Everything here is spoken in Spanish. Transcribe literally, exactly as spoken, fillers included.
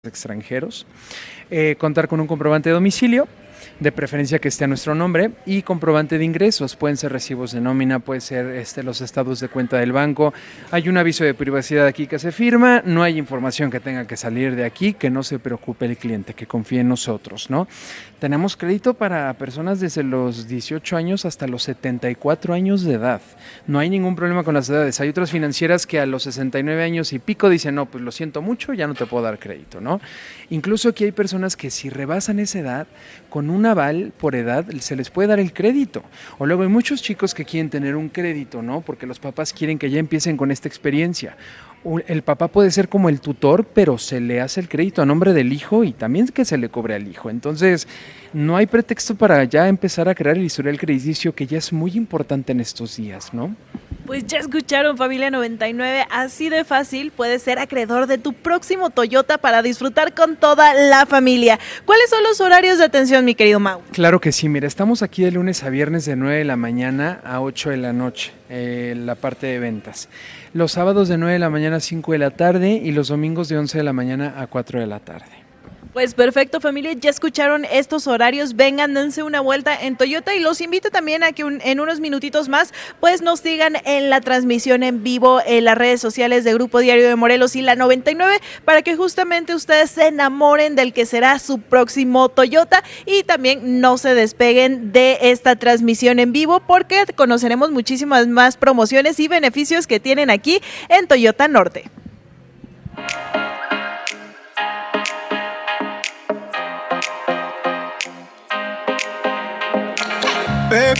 extranjeros, eh, contar con un comprobante de domicilio, de preferencia que esté a nuestro nombre, y comprobante de ingresos. Pueden ser recibos de nómina, puede ser este, los estados de cuenta del banco. Hay un aviso de privacidad aquí que se firma, no hay información que tenga que salir de aquí, que no se preocupe el cliente, que confíe en nosotros, ¿no? Tenemos crédito para personas desde los dieciocho años hasta los setenta y cuatro años de edad. No hay ningún problema con las edades. Hay otras financieras que a los sesenta y nueve años y pico dicen, no, pues lo siento mucho, ya no te puedo dar crédito, ¿no? Incluso aquí hay personas que si rebasan esa edad, con un aval por edad se les puede dar el crédito. O luego hay muchos chicos que quieren tener un crédito, ¿no? Porque los papás quieren que ya empiecen con esta experiencia. El papá puede ser como el tutor, pero se le hace el crédito a nombre del hijo y también que se le cobre al hijo. Entonces, no hay pretexto para ya empezar a crear el historial crediticio, que ya es muy importante en estos días, ¿no? Pues ya escucharon, familia noventa y nueve, así de fácil puedes ser acreedor de tu próximo Toyota para disfrutar con toda la familia. ¿Cuáles son los horarios de atención, mi querido Mau? Claro que sí, mira, estamos aquí de lunes a viernes de nueve de la mañana a ocho de la noche, eh, la parte de ventas. Los sábados de nueve de la mañana a cinco de la tarde y los domingos de once de la mañana a cuatro de la tarde. Pues perfecto, familia, ya escucharon estos horarios, vengan, dense una vuelta en Toyota y los invito también a que un, en unos minutitos más pues nos sigan en la transmisión en vivo en las redes sociales de Grupo Diario de Morelos y la noventa y nueve para que justamente ustedes se enamoren del que será su próximo Toyota y también no se despeguen de esta transmisión en vivo porque conoceremos muchísimas más promociones y beneficios que tienen aquí en Toyota Norte.